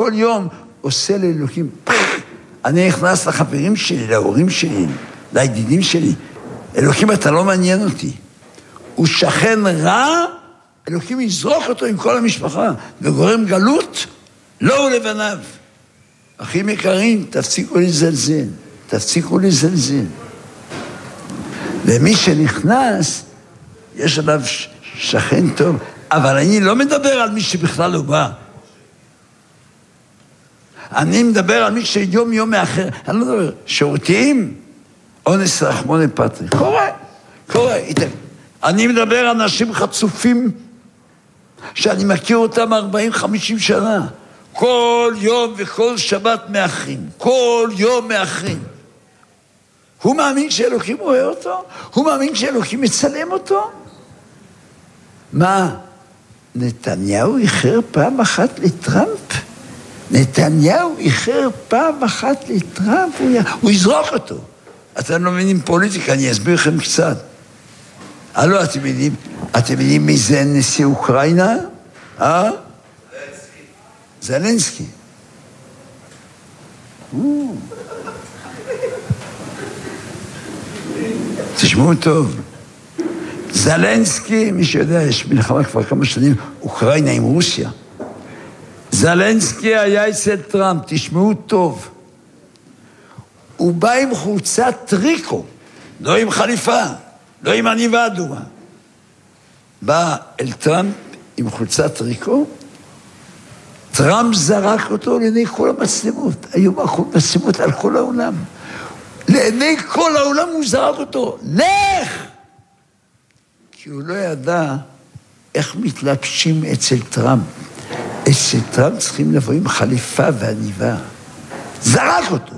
כל יום עושה לאלוקים. אני נכנס לחברים שלי, להורים שלי, לידידים שלי. אלוקים, אתה לא מעניין אותי. הוא שכן רע, אלוקים יזרוק אותו עם כל המשפחה, וגורם גלות, לא הוא לבניו. אחים יקרים, תפסיקו לזלזל, תפסיקו לזלזל. ומי שנכנס, יש עליו שכן טוב, אבל אני לא מדבר על מי שבכלל לא בא. אני מדבר על מי שיום יום מאחר, אני לא מדבר, שירותיים, אונס רחמוני פטרי, קורה. אני מדבר על אנשים חצופים, שאני מכיר אותם 40-50 שנה, כל יום וכל שבת מאחרים, כל יום מאחרים. הוא מאמין שאלוקים רואה אותו? הוא מאמין שאלוקים מצלם אותו? מה? נתניהו איחר פעם אחת לטראמפ? נתניהו איחר פעם אחת לטראמפ? הוא יזרוק אותו. אתם לא מבינים פוליטיקה, אני אסביר לכם קצת. הלו, אתם יודעים מי זה נשיא אוקראינה? זלנסקי. תשמעו טוב. זלנסקי, מי שיודע, יש מלחמה כבר כמה שנים, אוקראינה עם רוסיה. זלנסקי היה אצל טראמפ, תשמעו טוב. הוא בא עם חולצת טריקו, לא עם חליפה, לא עם עניבה אדומה. בא אל טראמפ עם חולצת טריקו, טראמפ זרק אותו לעיני כל המצלמות. היו מצלמות על כל העולם. לעיני כל העולם הוא זרק אותו. לך! כי הוא לא ידע איך מתלבשים אצל טראמפ. אצל טראמפ צריכים לבוא עם חליפה ועניבה. זרק אותו.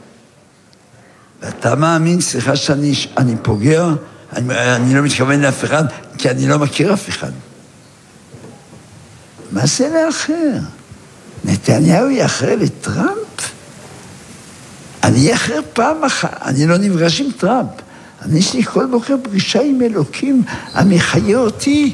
ואתה מאמין, סליחה שאני פוגע, אני לא מתכוון לאף אחד, כי אני לא מכיר אף אחד. מה זה לאחר? נתניהו יאחר לטראמפ? אני יאחר פעם אחת, אני לא נפגש עם טראמפ. אני יש לי כל בוקר פגישה עם אלוקים, המחיה אותי.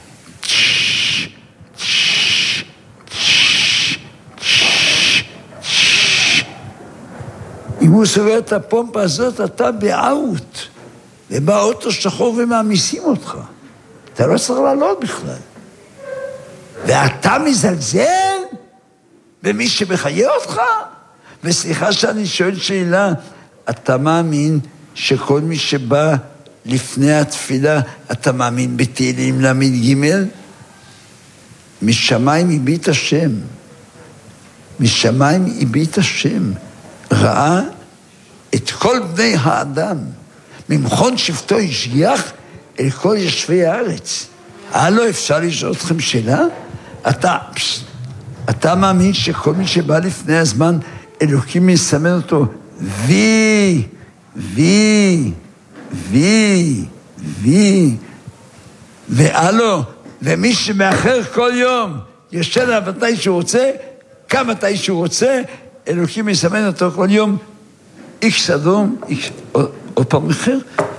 אם הוא סוגר את הפומפה הזאת, אתה באוט. ובא אוטו שחור ומעמיסים אותך. אתה לא צריך לעלות בכלל. ואתה מזלזל במי שמחיה אותך? וסליחה שאני שואל שאלה, אתה מאמין שכל מי שבא לפני התפילה, אתה מאמין בתהילים ל"ג? משמיים הביט השם. משמיים הביט השם. ראה את כל בני האדם. ממכון שבטו השגיח אל כל יושבי הארץ. הלו, אפשר לשאול אתכם שאלה? אתה מאמין שכל מי שבא לפני הזמן, אלוקים מסמן אותו, והלו, ומי שמאחר כל יום, ישן על מתי שהוא רוצה, קם מתי שהוא רוצה, אלוקים מסמן אותו כל יום, איקס אדום, עוד פעם אחר,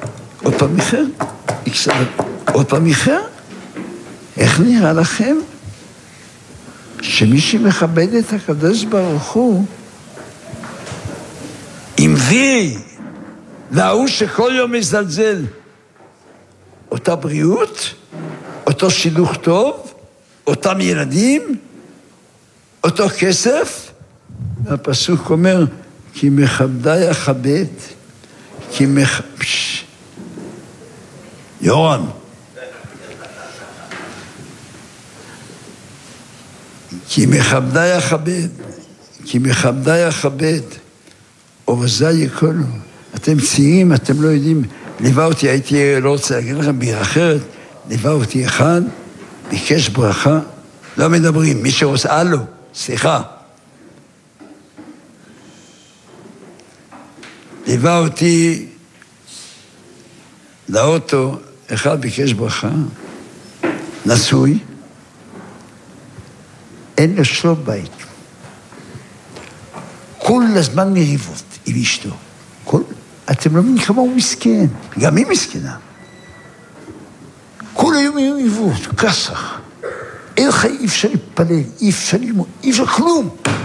איקס אדום, עוד פעם אחר. איך נראה לכם? שמי שמכבד את הקדוש ברוך הוא, עם והוא שכל יום מזלזל, אותה בריאות, אותו שילוך טוב, אותם ילדים, אותו כסף, הפסוק אומר, כי מכבדי אכבד, יורם, כי מכבדי אכבד, אורזה יקולו. אתם צעירים, אתם לא יודעים, ליווה אותי, הייתי, לא רוצה להגיד לכם, בעיר אחרת, ליווה אותי אחד, ביקש ברכה, לא מדברים, מי שרוצה, הלו, סליחה. ליווה אותי לאוטו, אחד ביקש ברכה, נשוי, אין לו שלום בית. כל הזמן מריבות עם אשתו. אתם לא מבינים כמה הוא מסכן, גם היא מסכנה. כל היום מריבות, כסח. אין לך, אי אפשר להתפלל, אי אפשר ללמוד, אי אפשר כלום.